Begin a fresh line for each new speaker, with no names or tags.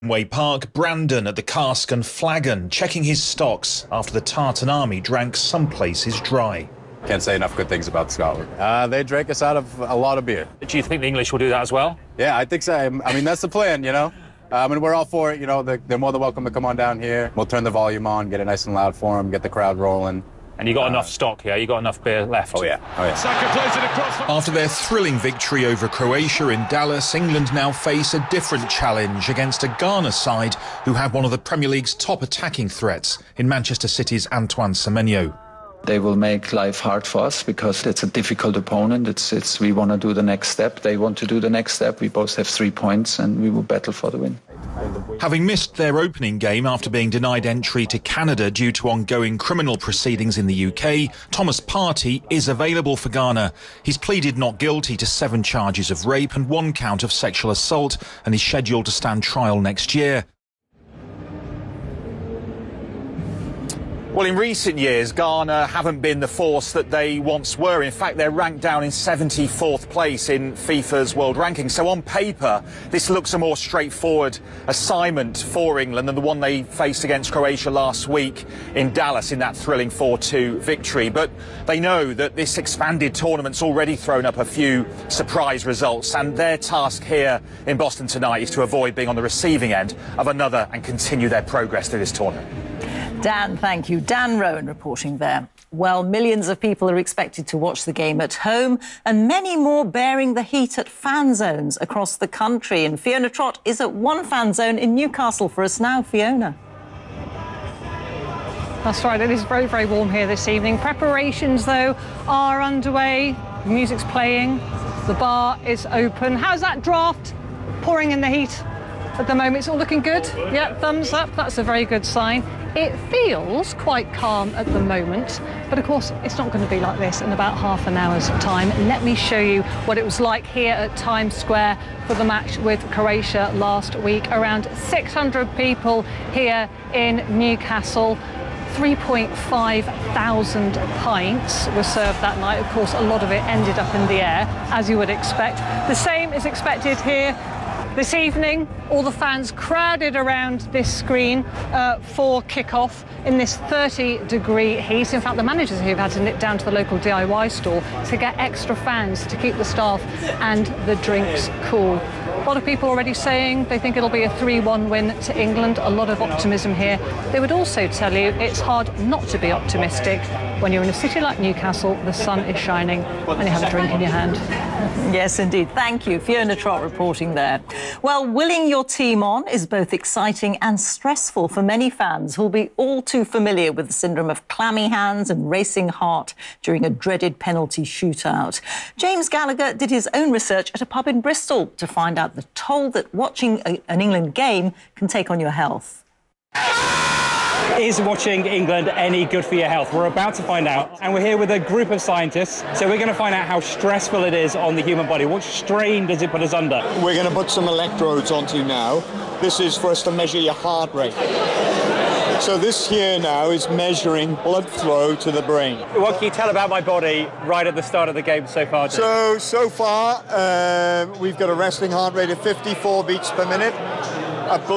Way Park, Brandon at the Cask and Flagon, checking his stocks after the Tartan army drank some places dry.
Can't say enough good things about Scotland. They drank us out of a lot of beer.
Do you think the English will do that as well?
Yeah, I think so. I mean, that's the plan, you know. And we're all for it, you know. They're more than welcome to come on down here. We'll turn the volume on, get it nice and loud for them, get the crowd rolling.
And you got enough stock here? You got enough beer left?
Oh, yeah. Oh, yeah.
Saka plays it across.
After their thrilling victory over Croatia in Dallas, England now face a different challenge against a Ghana side who have one of the Premier League's top attacking threats in Manchester City's Antoine Semenyo.
They will make life hard for us because it's a difficult opponent. We want to do the next step. They want to do the next step. We both have 3 points and we will battle for the win.
Having missed their opening game after being denied entry to Canada due to ongoing criminal proceedings in the UK, Thomas Partey is available for Ghana. He's pleaded not guilty to 7 charges of rape and 1 count of sexual assault and is scheduled to stand trial next year.
Well, in recent years, Ghana haven't been the force that they once were. In fact, they're ranked down in 74th place in FIFA's world ranking. So on paper, this looks a more straightforward assignment for England than the one they faced against Croatia last week in Dallas in that thrilling 4-2 victory. But they know that this expanded tournament's already thrown up a few surprise results, and their task here in Boston tonight is to avoid being on the receiving end of another and continue their progress through this tournament.
Dan, thank you. Dan Rowan reporting there. Well, millions of people are expected to watch the game at home and many more bearing the heat at fan zones across the country. And Fiona Trott is at one fan zone in Newcastle for us now. Fiona.
That's right, it is very, very warm here this evening. Preparations, though, are underway. The music's playing, the bar is open. How's that draft pouring in the heat at the moment? It's all looking good? Yeah, thumbs up, that's a very good sign. It feels quite calm at the moment, but of course it's not going to be like this in about half an hour's time. Let me show you what it was like here at Times Square for the match with Croatia last week. Around 600 people here in Newcastle. 3,500 pints were served that night. Of course, a lot of it ended up in the air, as you would expect. The same is expected here this evening. All the fans crowded around this screen for kick-off in this 30-degree heat. In fact, the managers here have had to nip down to the local DIY store to get extra fans to keep the staff and the drinks cool. A lot of people already saying they think it'll be a 3-1 win to England. A lot of optimism here. They would also tell you it's hard not to be optimistic when you're in a city like Newcastle, the sun is shining, and you have a drink in your hand.
Yes, indeed. Thank you. Fiona Trott reporting there. Well, willing your team on is both exciting and stressful for many fans who'll be all too familiar with the syndrome of clammy hands and racing heart during a dreaded penalty shootout. James Gallagher did his own research at a pub in Bristol to find out the toll that watching an England game can take on your health.
Is watching England any good for your health? We're about to find out, and we're here with a group of scientists, so we're going to find out how stressful it is on the human body. What strain does it put us under?
We're going to put some electrodes onto now. This is for us to measure your heart rate. So this here now is measuring blood flow to the brain.
What can you tell about my body right at the start of the game so far, James?
So far, we've got a resting heart rate of 54 beats per minute.